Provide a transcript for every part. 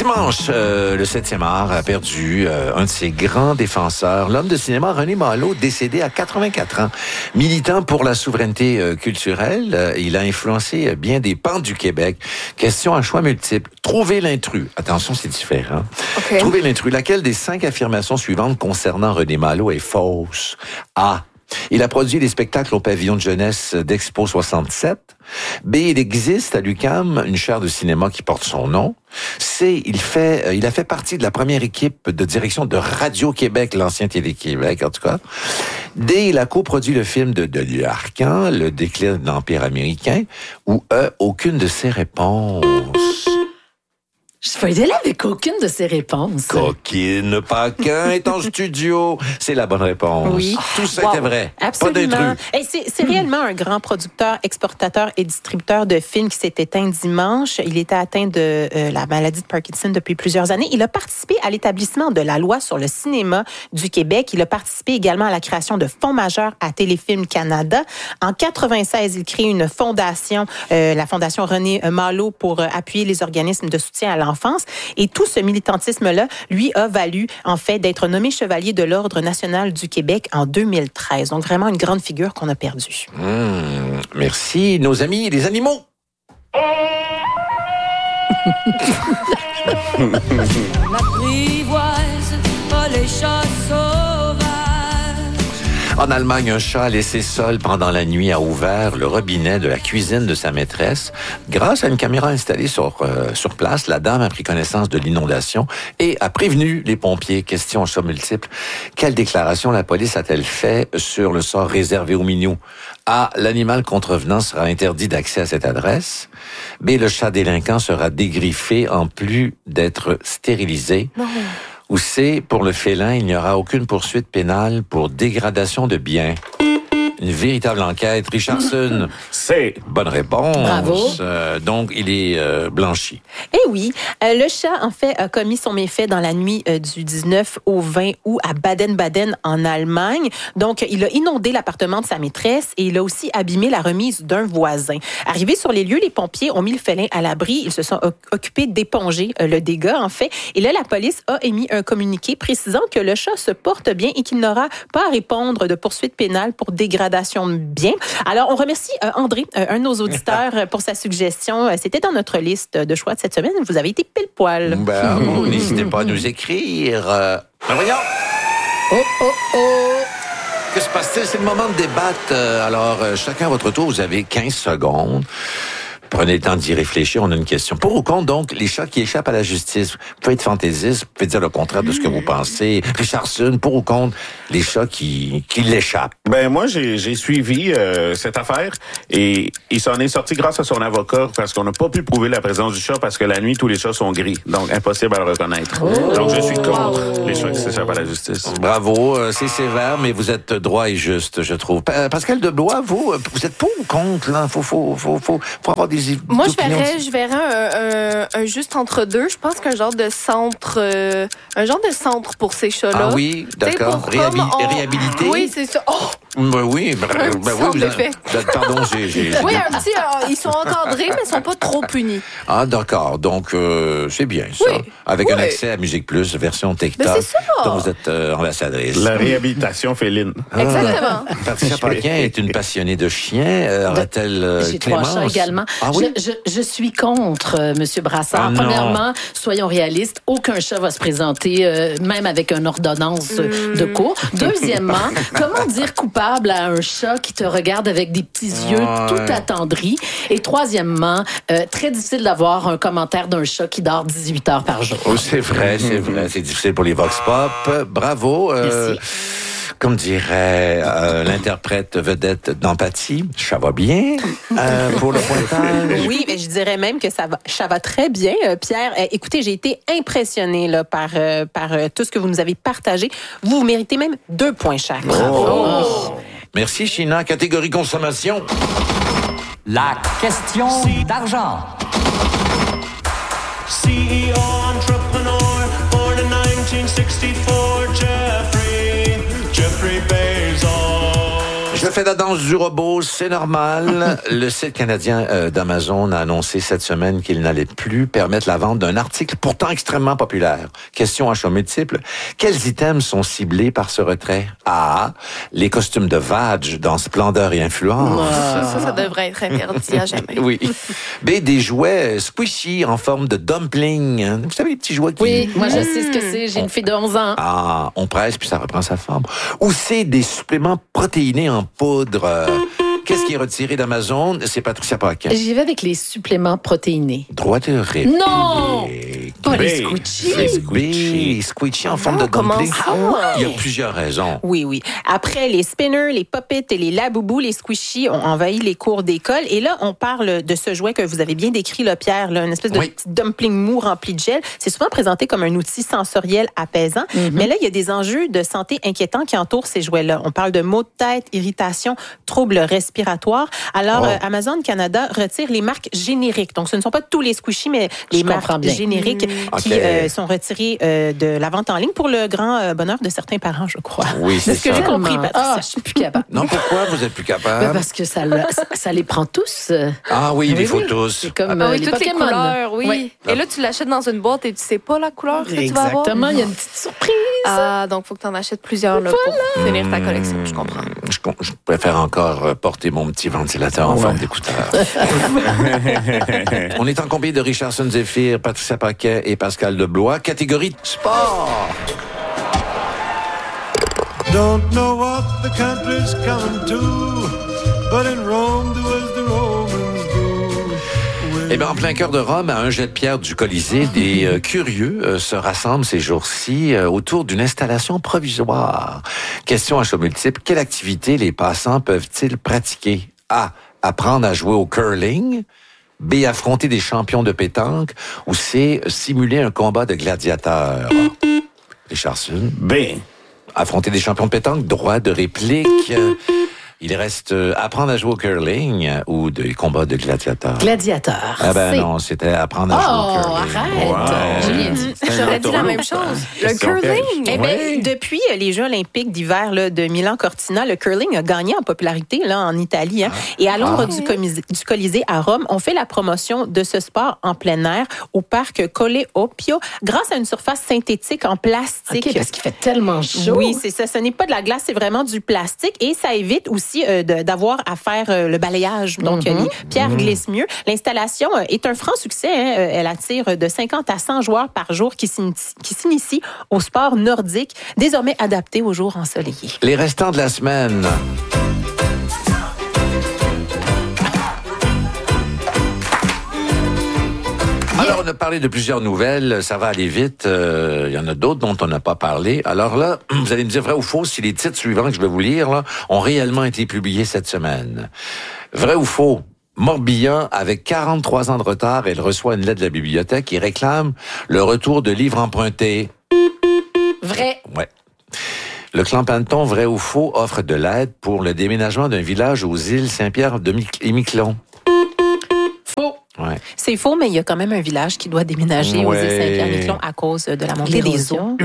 Dimanche, le 7e art a perdu un de ses grands défenseurs, l'homme de cinéma René Malo, décédé à 84 ans. Militant pour la souveraineté culturelle, il a influencé bien des pans du Québec. Question à choix multiples. Trouver l'intrus. Attention, c'est différent. Okay. Trouver l'intrus. Laquelle des 5 affirmations suivantes concernant René Malo est fausse? A. Il a produit des spectacles au pavillon de jeunesse d'Expo 67. B. Il existe à l'UQAM une chaire de cinéma qui porte son nom. C. Il a fait partie de la première équipe de direction de Radio-Québec, l'ancien Télé-Québec, en tout cas. D. Il a coproduit le film de Denis Arcand, Le déclin de l'Empire américain. Ou E. Aucune de ces réponses. Je vais y aller avec aucune de ces réponses. Coquine Paquin est en studio. C'est la bonne réponse. Oui. Tout ça était vrai. Absolument. Et c'est réellement un grand producteur, exportateur et distributeur de films qui s'est éteint dimanche. Il était atteint de la maladie de Parkinson depuis plusieurs années. Il a participé à l'établissement de la loi sur le cinéma du Québec. Il a participé également à la création de fonds majeurs à Téléfilm Canada. En 96, il crée une fondation, la Fondation René Malo, pour appuyer les organismes de soutien à l'enfance. Et tout ce militantisme-là lui a valu, en fait, d'être nommé chevalier de l'Ordre national du Québec en 2013. Donc, vraiment une grande figure qu'on a perdue. Merci, nos amis les animaux. On n'apprivoise pas les chats sauvages. En Allemagne, un chat laissé seul pendant la nuit a ouvert le robinet de la cuisine de sa maîtresse. Grâce à une caméra installée sur place, la dame a pris connaissance de l'inondation et a prévenu les pompiers. Question en choix multiple. Quelle déclaration la police a-t-elle fait sur le sort réservé aux minous? A. L'animal contrevenant sera interdit d'accès à cette adresse. B. Le chat délinquant sera dégriffé en plus d'être stérilisé. Non. Ou C, pour le félin, il n'y aura aucune poursuite pénale pour dégradation de biens. Une véritable enquête. Richardson. C'est bonne réponse. Bravo. Donc, il est blanchi. Eh oui. Le chat, en fait, a commis son méfait dans la nuit du 19 au 20 août à Baden-Baden, en Allemagne. Donc, il a inondé l'appartement de sa maîtresse et il a aussi abîmé la remise d'un voisin. Arrivés sur les lieux, les pompiers ont mis le félin à l'abri. Ils se sont occupés d'éponger le dégât, en fait. Et là, la police a émis un communiqué précisant que le chat se porte bien et qu'il n'aura pas à répondre de poursuites pénales pour dégradation de biens. Alors, on remercie André, un de nos auditeurs, pour sa suggestion. C'était dans notre liste de choix de cette semaine. Vous avez été pile poil. N'hésitez pas à nous écrire. Voyons! Que se passe-t-il? C'est le moment de débattre. Alors, chacun à votre tour, vous avez 15 secondes. Prenez le temps d'y réfléchir, on a une question. Pour ou contre, donc, les chats qui échappent à la justice? Vous pouvez être fantaisiste, vous pouvez dire le contraire de ce que vous pensez. Richardson, pour ou contre, les chats qui l'échappent? Ben moi, j'ai suivi cette affaire et il s'en est sorti grâce à son avocat parce qu'on n'a pas pu prouver la présence du chat parce que la nuit, tous les chats sont gris. Donc, impossible à le reconnaître. Donc, je suis contre les chats qui s'échappent à la justice. Bravo, c'est sévère, mais vous êtes droit et juste, je trouve. Pascal Deblois, vous êtes pour ou contre, là? Faut avoir des Moi, je verrais un juste entre deux. Je pense qu'un genre de centre, pour ces chats-là. Ah oui, d'accord. Réhabilité. Oui, c'est ça. Oh! Oui, pardon, j'ai. Oui, un petit. Ils sont encadrés, mais ils sont pas trop punis. Ah, d'accord. Donc, c'est bien ça. Oui. Avec un accès à Musique Plus, version TikTok. Mais c'est ça. Donc, vous êtes ambassadrice. La réhabilitation féline. Exactement. Patricia Paquin est une passionnée de chiens. Aurait-elle J'ai Clémence? 3 chats également. Ah oui? Je suis contre, Monsieur Brassard. Premièrement, soyons réalistes, aucun chat va se présenter, même avec une ordonnance de cours. Deuxièmement, comment dire coupable à un chat qui te regarde avec des petits yeux tout attendris? Et troisièmement, très difficile d'avoir un commentaire d'un chat qui dort 18 heures par jour. Oh, c'est vrai. C'est difficile pour les Vox Pop. Bravo. Merci. Comme dirait l'interprète vedette d'Empathie, ça va bien pour le pointage. Oui, mais je dirais même que ça va très bien, Pierre. Écoutez, j'ai été impressionnée là, par tout ce que vous nous avez partagé. Vous méritez même 2 points chaque. Merci, China. Catégorie consommation. La question d'argent. CEO entrepreneur born in 1964, Jeffrey Bezos. fait la danse du robot, c'est normal. Le site canadien d'Amazon a annoncé cette semaine qu'il n'allait plus permettre la vente d'un article pourtant extrêmement populaire. Question à choix multiples. Quels items sont ciblés par ce retrait? A. Les costumes de Vadge dans Splendeur et Influence. Ça devrait être interdit à jamais. Oui. B. Des jouets squishy en forme de dumpling. Vous savez, les petits jouets qui... Oui, moi je sais ce que c'est. J'ai une fille de 11 ans. Ah, on presse puis ça reprend sa forme. Ou c'est des suppléments protéinés en poudre. Qu'est-ce qui est retiré d'Amazon? C'est Patricia Paquin. J'y vais avec les suppléments protéinés. Droit de réplique. Non! Pas les B. squishy. Les squishy en forme de comment dumpling. ça? Il y a plusieurs raisons. Oui. Après les spinners, les pop-it et les laboubous, les squishies ont envahi les cours d'école. Et là, on parle de ce jouet que vous avez bien décrit, là, Pierre, là, une espèce de petit dumpling mou rempli de gel. C'est souvent présenté comme un outil sensoriel apaisant. Mais là, il y a des enjeux de santé inquiétants qui entourent ces jouets-là. On parle de maux de tête, irritation, troubles respiratoires. Alors, Amazon Canada retire les marques génériques. Donc, ce ne sont pas tous les squishies, mais les marques génériques qui sont retirées de la vente en ligne pour le grand bonheur de certains parents, je crois. Oui, c'est ce que j'ai compris, Patricia. Je suis plus capable. Non, pourquoi vous êtes plus capable? Parce que ça les prend tous. Ah oui, les photos. C'est comme Oui, les toutes les Pokémon. couleurs, oui. Ouais. Et là, tu l'achètes dans une boîte et tu sais pas la couleur que tu vas avoir. Exactement, il y a une petite surprise. Ah, donc il faut que tu en achètes plusieurs là, pour finir ta collection, je comprends. Je préfère encore porter mon petit ventilateur en forme d'écouteur. On est en compagnie de Richardson Zephyr, Patricia Paquet et Pascal Deblois. Catégorie sport. Don't know what the country's coming to, but in Rome do as the Romans do. Eh bien, en plein cœur de Rome, à un jet de pierre du Colisée, des curieux se rassemblent ces jours-ci autour d'une installation provisoire. Question à choix multiple. Quelle activité les passants peuvent-ils pratiquer? A. Apprendre à jouer au curling. B. Affronter des champions de pétanque. Ou C. Simuler un combat de gladiateurs. Richardson. B. Affronter des champions de pétanque. Droit de réplique. Il reste apprendre à jouer au curling ou des combats de gladiateurs. Gladiateur. Ah ben non, c'était apprendre à jouer au curling. Arrête. J'ai rien dit. J'aurais dit la même chose. Le curling. Eh bien, depuis les Jeux olympiques d'hiver là, de Milan-Cortina, le curling a gagné en popularité là, en Italie. Hein. Et à l'ombre du Colisée à Rome, on fait la promotion de ce sport en plein air au parc Colle Oppio grâce à une surface synthétique en plastique. OK, parce qu'il fait tellement chaud. Oui, c'est ça. Ce n'est pas de la glace, c'est vraiment du plastique. Et ça évite aussi d'avoir à faire le balayage. Donc, les pierres glissent mieux. L'installation est un franc succès. Hein. Elle attire de 50 à 100 joueurs par jour qui s'initient au sport nordique, désormais adapté aux jours ensoleillés. Les restants de la semaine. Alors, on a parlé de plusieurs nouvelles. Ça va aller vite. Il y en a d'autres dont on n'a pas parlé. Alors là, vous allez me dire vrai ou faux si les titres suivants que je vais vous lire là, ont réellement été publiés cette semaine. Vrai ou faux? Morbihan, avec 43 ans de retard, elle reçoit une lettre de la bibliothèque qui réclame le retour de livres empruntés. Vrai. Ouais. Le clan Panton, vrai ou faux, offre de l'aide pour le déménagement d'un village aux îles Saint-Pierre et Miquelon. Faux. Ouais. C'est faux, mais il y a quand même un village qui doit déménager aux îles Saint-Pierre-Miquelon à cause de la montée des eaux.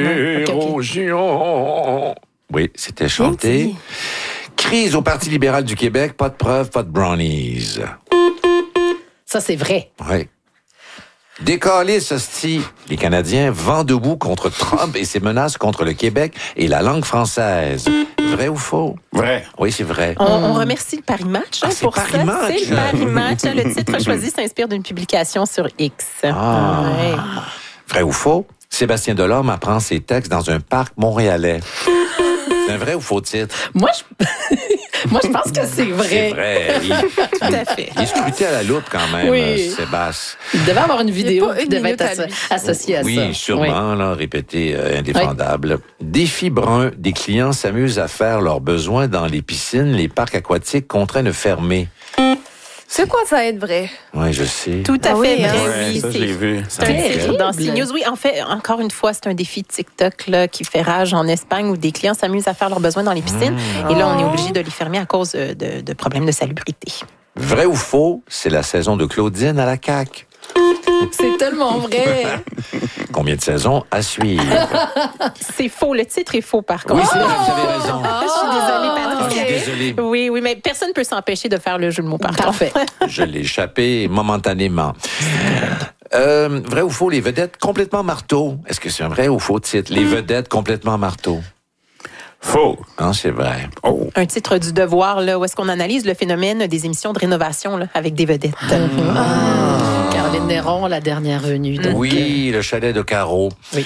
Érosion. Oui, c'était chanté. Crise au Parti libéral du Québec, pas de preuves, pas de brownies. Ça, c'est vrai. Oui. Décalisse, hostie. Les Canadiens vent debout contre Trump et ses menaces contre le Québec et la langue française. Vrai ou faux? Vrai. Oui, c'est vrai. On remercie le Paris Match c'est pour Paris ça. Match. C'est le Paris Match. Le titre choisi s'inspire d'une publication sur X. Ouais. Vrai ou faux? Sébastien Delorme apprend ses textes dans un parc montréalais. C'est un vrai ou faux titre? Moi, je pense que c'est vrai. C'est vrai. Tout à fait. Il est scruté à la loupe quand même, Oui. Sébastien. Il devait avoir une vidéo pas une qui devait minute être à lui. associée à ça. Oui, sûrement, là, répété, indéfendable. Défi brun, des clients s'amusent à faire leurs besoins dans les piscines, les parcs aquatiques contraints de fermer. C'est quoi ça être vrai? Oui, je sais. Tout à fait oui, vrai, hein? Ouais, ça, je l'ai vu. C'est un titre dans CNews. Oui, en fait, encore une fois, c'est un défi TikTok là, qui fait rage en Espagne où des clients s'amusent à faire leurs besoins dans les piscines. Et là, on est obligé de les fermer à cause de problèmes de salubrité. Vrai ou faux, c'est la saison de Claudine à la CAQ. C'est tellement vrai. Combien de saisons à suivre? C'est faux. Le titre est faux, par contre. Oui, c'est vrai, vous avez raison. Je suis désolée, Ah, je Patricia. suis désolé. Oui, mais personne ne peut s'empêcher de faire le jeu de mots, par contre. Parfait. Je l'ai échappé momentanément. Vrai ou faux, les vedettes complètement marteau? Est-ce que c'est un vrai ou faux titre? Les vedettes complètement marteau. Faux. Non, c'est vrai. Oh. Un titre du Devoir, là, où est-ce qu'on analyse le phénomène des émissions de rénovation là, avec des vedettes. Caroline Néron, la dernière venue. Donc, Oui, le chalet de Caro. Oui.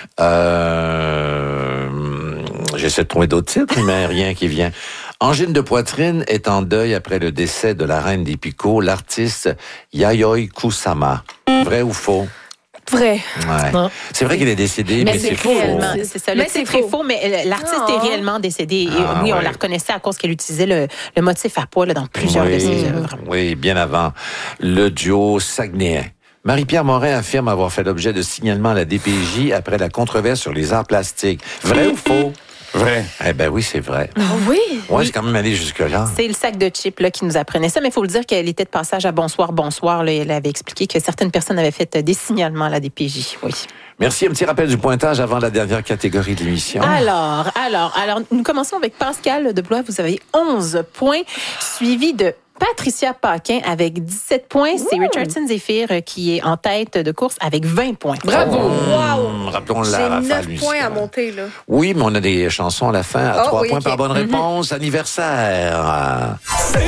J'essaie de trouver d'autres titres, mais rien qui vient. Angine de poitrine est en deuil après le décès de la reine des picots, l'artiste Yayoi Kusama. Vrai ou faux? Vrai. Ouais. Non. C'est vrai qu'il est décédé, mais, c'est faux. Réellement, c'est ça. Le Mais c'est titre est faux. faux, mais l'artiste Ah. est réellement décédé. Et Ah, oui, on ouais. la reconnaissait à cause qu'elle utilisait le motif à pois là, dans plusieurs de ses œuvres. Oui, bien avant. Le duo saguenéen. Marie-Pierre Morin affirme avoir fait l'objet de signalement à la DPJ après la controverse sur les arts plastiques. Vrai ou faux? Vrai. Eh ben oui, c'est vrai. Oui. Ouais, c'est quand même allé jusque-là. C'est le sac de chips là, qui nous apprenait ça, mais il faut le dire qu'elle était de passage à Bonsoir, Bonsoir. Là, elle avait expliqué que certaines personnes avaient fait des signalements à la DPJ. Oui. Merci. Un petit rappel du pointage avant la dernière catégorie de l'émission. Alors, nous commençons avec Pascal de Blois. Vous avez 11 points, suivi de Patricia Paquin avec 17 points. C'est Richardson Zephyr qui est en tête de course avec 20 points. Bravo! Rappelons la J'ai rafale 9 musicale. points à monter, là. Oui, mais on a des chansons à la fin à Oh, 3 oui, points ok. par bonne réponse. Anniversaire.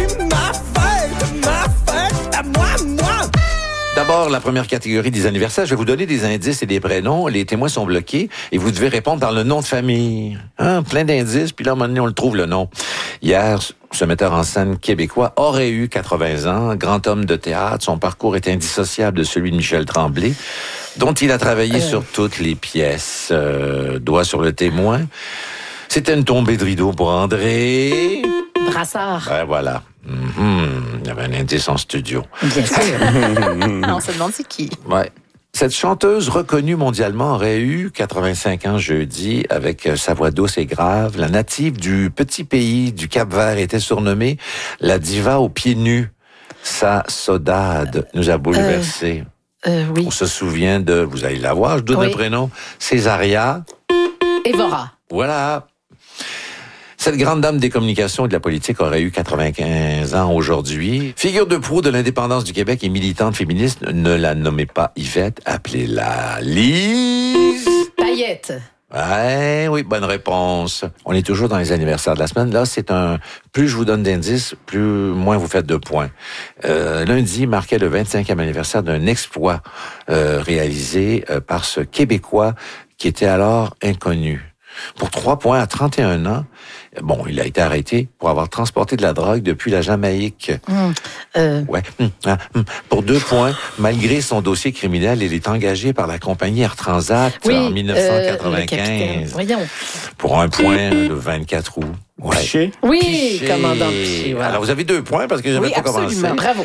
D'abord, la première catégorie des anniversaires. Je vais vous donner des indices et des prénoms. Les témoins sont bloqués et vous devez répondre par le nom de famille. Hein? Plein d'indices, puis là, à un moment donné, on le trouve, le nom. Hier, ce metteur en scène québécois aurait eu 80 ans, grand homme de théâtre. Son parcours est indissociable de celui de Michel Tremblay, dont il a travaillé sur toutes les pièces. Doigt sur le témoin. C'était une tombée de rideau pour André. Brassard. Ouais, voilà. Il y avait un indice en studio. Bien sûr. On se demande c'est qui. Ouais. Cette chanteuse reconnue mondialement aurait eu 85 ans jeudi avec sa voix douce et grave. La native du petit pays du Cap-Vert était surnommée la diva aux pieds nus. Sa sodade nous a bouleversés. Oui. On se souvient de, vous allez la voir, je donne Oui. un prénom, Césaria. Évora. Voilà. Cette grande dame des communications et de la politique aurait eu 95 ans aujourd'hui. Figure de proue de l'indépendance du Québec et militante féministe, ne la nommez pas Yvette, appelez-la Lise. Paillette. Ouais, oui, bonne réponse. On est toujours dans les anniversaires de la semaine. Là, c'est plus je vous donne d'indices, moins vous faites de points. Lundi marquait le 25e anniversaire d'un exploit réalisé par ce Québécois qui était alors inconnu. Pour 3 points à 31 ans, bon, il a été arrêté pour avoir transporté de la drogue depuis la Jamaïque. Ouais. Pour 2 points, malgré son dossier criminel, il est engagé par la compagnie Air Transat en Le 1995. capitaine. Voyons. Pour 1 point, le 24 août. Ouais. Piché. Oui, Piché. commandant Piché. Voilà. Alors, vous avez 2 points parce que j'avais Oui, pas commencé. absolument. Bravo.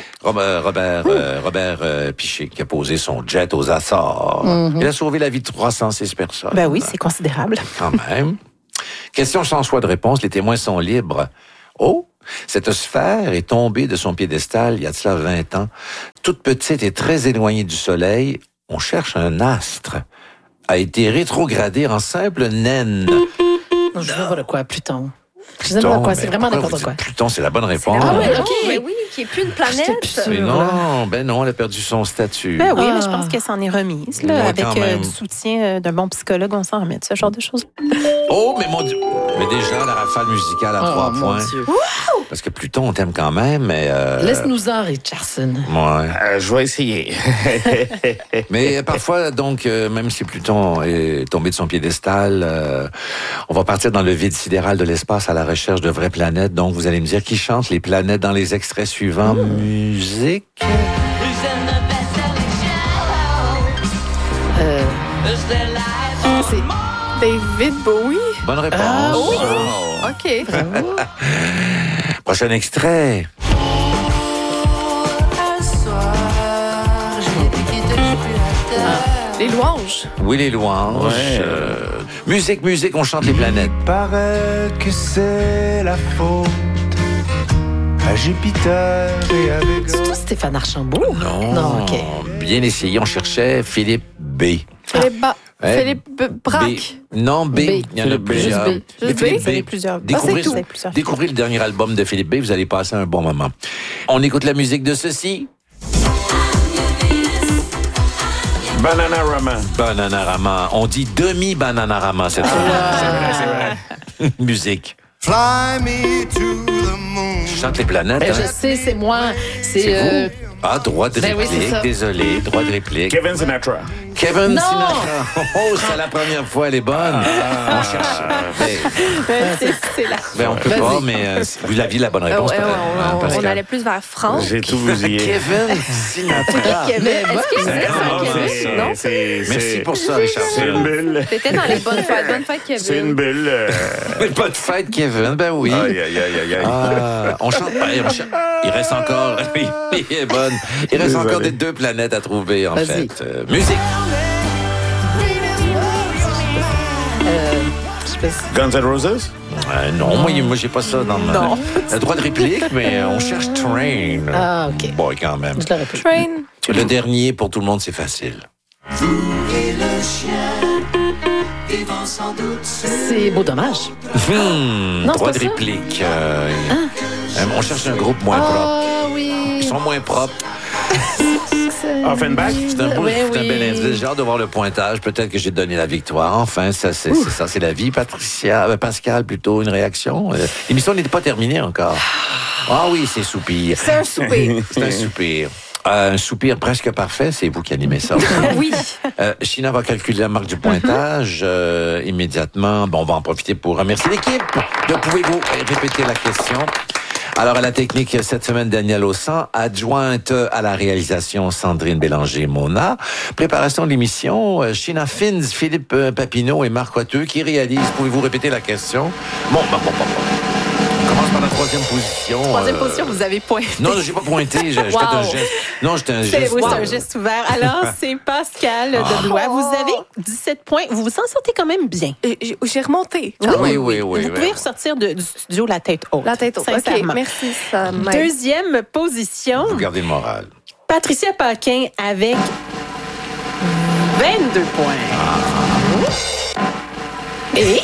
Robert Piché, qui a posé son jet aux Açores. Il a sauvé la vie de 306 personnes. Ben oui, c'est considérable. Quand même. Question sans choix de réponse, les témoins sont libres. Oh, cette sphère est tombée de son piédestal il y a de cela 20 ans. Toute petite et très éloignée du soleil, on cherche un astre. A été rétrogradé en simple naine. Je sais pas de quoi, Pluton. Je sais pas de quoi, c'est vraiment n'importe quoi. Pluton, c'est la bonne réponse. Ah oui, OK. Mais oui, qui est plus une planète. J'étais plus sûre. Mais non, ben non, elle a perdu son statut. Ben oui, Ah. mais je pense qu'elle s'en est remise. Là, Ouais, avec quand même. du soutien d'un bon psychologue, on s'en remet de ce genre de choses. Oh, mais mon Dieu! Mais déjà, la rafale musicale à 3 Oh, mon points. Dieu. Parce que Pluton, on t'aime quand même, mais... Laisse-nous-en, Richardson. Ouais. Je vais essayer. Mais parfois, donc, même si Pluton est tombé de son piédestal, on va partir dans le vide sidéral de l'espace à la recherche de vraies planètes. Donc, vous allez me dire qui chante les planètes dans les extraits suivants. Musique. C'est David Bowie. Bonne réponse. Ah, oui. Oh. OK. bravo. Prochain extrait. Les louanges. Oui, les louanges. Ouais. Musique, on chante les planètes. Paraît que c'est la faute à Jupiter et à Vega. C'est tout Stéphane Archambault? Non. Non, OK. Bien essayé. On cherchait Philippe B. Philippe Braque. Non, B. Il y en a plusieurs. Juste B. Mais Juste B? Philippe Vous avez plusieurs. Découvrez, Vous avez plusieurs. découvrez le dernier album de Philippe B. Vous allez passer un bon moment. On écoute la musique de ceci. Bananarama. Bananarama. On dit demi-Bananarama cette semaine. C'est vrai. Musique. Fly me to the moon. Je chante les planètes. Ben, hein? je sais, c'est moi. C'est vous? Ah, droit de Ben oui, réplique. c'est ça. Désolé, droit de réplique. Kevin Sinatra. Kevin Non! Sinatra. Oh, c'est la première fois, elle est bonne. On cherche. C'est là. On peut Vas-y. pas, mais vous aviez la bonne réponse. On Pascal. allait plus vers France. J'ai tout bousillé. Kevin Sinatra. Kevin, est-ce que c'est Non, ça, Kevin? Non? Merci pour ça, Richard. C'est une bulle. T'étais dans les bonnes fêtes. Bonne fête, Kevin. C'est une bulle. Pas de fête, Kevin. Ben oui. Aïe, aïe, aïe, aïe, aïe. Ah, on chante. Il reste encore. Il est bonne. Il reste Désolé. encore des 2 planètes à trouver, en Vas-y. fait. Musique. Je sais pas si- Guns N' Roses? Non, moi, j'ai pas ça dans ma. Non. Le droit de réplique, mais on cherche Train. Ah, OK. Bon, quand même. Je l'aurais pu. Train. Le dernier, pour tout le monde, c'est facile. C'est beau dommage. Non, Droit c'est de pas ça. réplique. On cherche un groupe moins propre. Ah oui. Ils sont moins propres. Offenbach? C'est un, Oui, c'est un oui. bel indice. J'ai hâte de voir le pointage. Peut-être que j'ai donné la victoire. Enfin, ça, c'est ça, c'est la vie. Pascal, plutôt, une réaction. L'émission n'était pas terminée encore. Ah oui, c'est soupir. C'est un souper. C'est un soupir. Un soupir presque parfait, c'est vous qui animez ça. Oui. China va calculer la marque du pointage immédiatement. Bon, on va en profiter pour remercier l'équipe. Pouvez-vous répéter la question? Alors, à la technique, cette semaine, Daniel Ossan, adjointe à la réalisation, Sandrine Bélanger-Mona. Préparation de l'émission, China Fins, Philippe Papineau et Marc Coiteux qui réalisent. Pouvez-vous répéter la question? Bon. On commence par la 3e position. Troisième position, vous avez pointé. Non, j'ai pas pointé. J'ai fait un Wow. geste. Non, j'étais un C'est geste. oui, c'est un geste ouvert. Alors, c'est Pascal de Blois. Vous avez 17 points. Vous vous en sortez quand même bien. J'ai remonté. Oui. Vous pouvez ressortir du studio la tête haute. La tête haute. OK, Sincèrement. merci. Ça m'aide. Deuxième position, Vous gardez le moral. Patricia Paquin avec 22 points. Et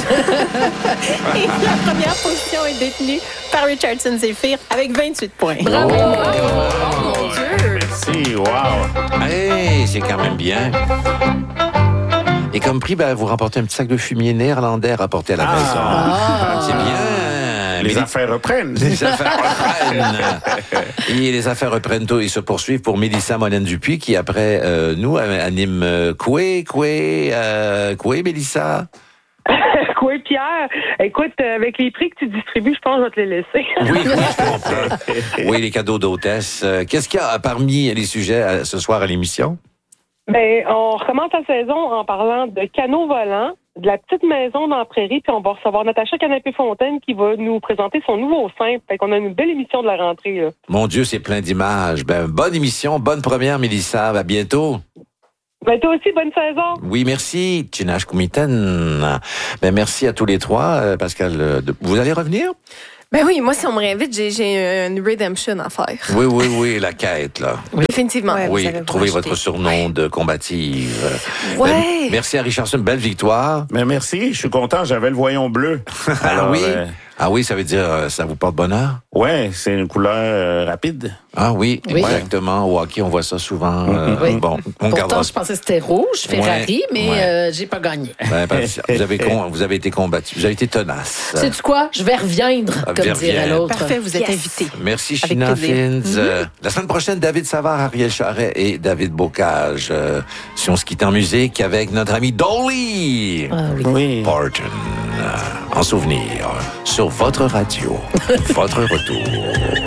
la première position est détenue par Richardson Zephyr avec 28 points. Bravo. Mon Dieu. Merci, wow. Hey, c'est quand même bien. Et comme prix, vous remportez un petit sac de fumier néerlandais rapporté à la maison. C'est bien. Les Mais affaires reprennent. les affaires reprennent. Et les affaires reprennent tôt et se poursuivent pour Mélissa Molène-Dupuis qui, après nous, anime Coué, Mélissa. Oui, Pierre. Écoute, avec les prix que tu distribues, je pense que je vais te les laisser. Oui, je comprends. Oui, les cadeaux d'hôtesse. Qu'est-ce qu'il y a parmi les sujets ce soir à l'émission? Ben, on recommence la saison en parlant de canaux volants, de la petite maison dans la prairie, puis on va recevoir Natacha Canapé-Fontaine qui va nous présenter son nouveau simple. Fait qu'on a une belle émission de la rentrée, là. Mon Dieu, c'est plein d'images. Bonne émission, bonne première, Mélissa. À bientôt. Ben, toi aussi, bonne saison. Oui, merci, Chinash Kumiten. Merci à tous les trois. Pascal, vous allez revenir? Ben oui, moi, si on me réinvite, j'ai une redemption à faire. Oui, la quête, là. Définitivement. Ouais. Oui, vous allez vous trouvez racheter. votre surnom de combative. Ouais. Merci à Richardson, belle victoire. Mais merci, je suis content, j'avais le voyant bleu. Alors, Ah oui, ça veut dire ça vous porte bonheur? Ouais, c'est une couleur rapide. Ah oui, Oui. exactement. Au hockey, on voit ça souvent. Oui. Bon, on Pourtant, gardera je pensais que c'était rouge, Ferrari, Ouais, mais ouais. j'ai pas gagné. vous avez été combattu. Vous avez été tenace. Sais-tu quoi? Je vais reviendre, comme Reviens. dirait l'autre. Parfait, vous êtes Yes. invité. Merci, Avec China plaisir. Fins. La semaine prochaine, David Savard, Ariel Charret et David Bocage. Si on se quitte en musique avec notre ami Dolly Ah oui. Oui. Parton. En souvenir, sur votre radio. Votre retour.